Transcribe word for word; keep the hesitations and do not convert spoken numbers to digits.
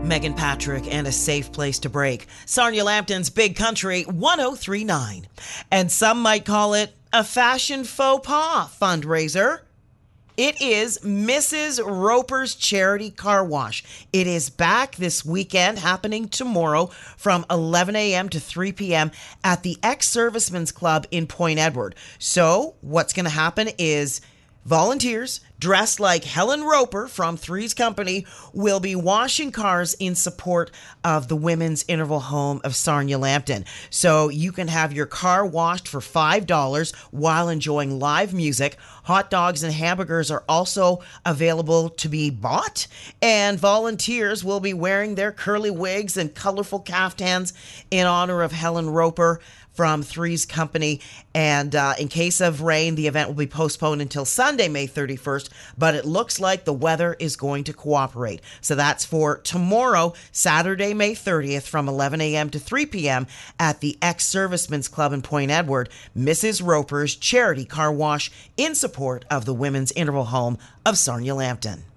Megan Patrick and a safe place to break. Sarnia Lambton's Big Country one oh three point nine. And some might call it a fashion faux pas fundraiser. It is Missus Roper's Charity Car Wash. It is back this weekend, happening tomorrow from eleven a.m. to three p.m. at the Ex-Servicemen's Club in Point Edward. So what's going to happen is volunteers dressed like Helen Roper from Three's Company will be washing cars in support of the Women's Interval Home of Sarnia Lambton. So you can have your car washed for five dollars while enjoying live music. Hot dogs and hamburgers are also available to be bought. And volunteers will be wearing their curly wigs and colorful caftans in honor of Helen Roper from Three's Company. And uh, in case of rain, the event will be postponed until Sunday, May thirty-first, but it looks like the weather is going to cooperate. So that's for tomorrow, Saturday, May thirtieth, from eleven a.m. to three p.m. at the Ex-Servicemen's Club in Point Edward, Missus Roper's Charity Car Wash in support of the Women's Interval Home of Sarnia Lambton.